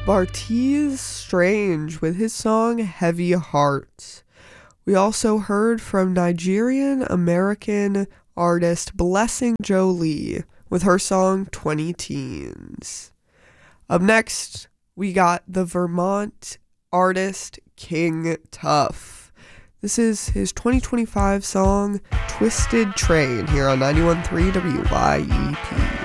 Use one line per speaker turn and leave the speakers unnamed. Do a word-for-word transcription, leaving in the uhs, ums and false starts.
Bartees Strange with his song Heavy Heart. We also heard from Nigerian-American artist Blessing Jolie with her song twenty Teens. Up next, we got the Vermont artist King Tuff. This is his twenty twenty-five song Twisted Train here on ninety-one point three W Y E P.